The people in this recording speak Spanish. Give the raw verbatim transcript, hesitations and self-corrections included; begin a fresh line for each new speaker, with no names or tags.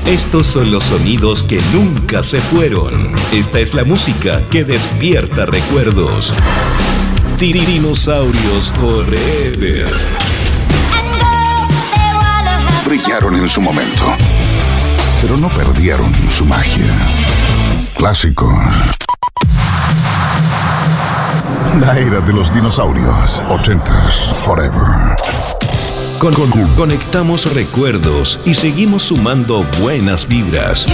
Estos son los sonidos que nunca se fueron. Esta es la música que despierta recuerdos. Dinosaurios Forever.
Brillaron en su momento, pero no perdieron su magia. Clásicos. La era de los dinosaurios. ochentas Forever.
Con, con, conectamos recuerdos y seguimos sumando buenas vibras.